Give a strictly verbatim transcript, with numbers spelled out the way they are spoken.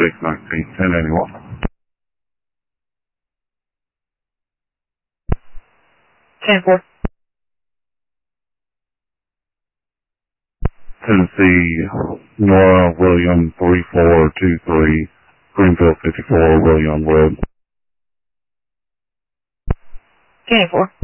six nineteen, ten eighty-one. ten four. Tennessee, Nora William three four two three, Greenfield fifty-four, William Webb. ten four.